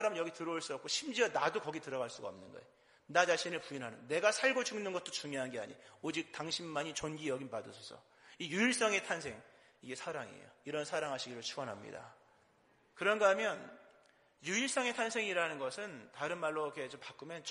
사람 여기 들어올 수 없고 심지어 나도 거기 들어갈 수가 없는 거예요. 나 자신을 부인하는, 내가 살고 죽는 것도 중요한 게 아니, 오직 당신만이 존귀 여김 받으소서. 이 유일성의 탄생, 이게 사랑이에요. 이런 사랑하시기를 축원합니다. 그런가 하면 유일성의 탄생이라는 것은 다른 말로 이렇게 좀 바꾸면